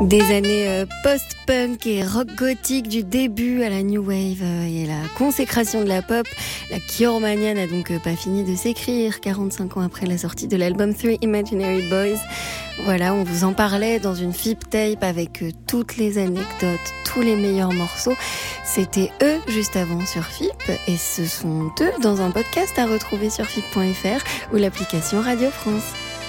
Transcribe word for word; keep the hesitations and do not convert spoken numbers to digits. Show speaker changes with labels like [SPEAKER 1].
[SPEAKER 1] Des années euh, post-punk et rock gothique du début à la new wave euh, et la consécration de la pop, la Cure Mania n'a donc euh, pas fini de s'écrire quarante-cinq ans après la sortie de l'album Three Imaginary Boys. Voilà, on vous en parlait dans une Fip Tape avec euh, toutes les anecdotes, tous les meilleurs morceaux. C'était eux juste avant sur Fip et ce sont eux dans un podcast à retrouver sur fip point f r ou l'application Radio France.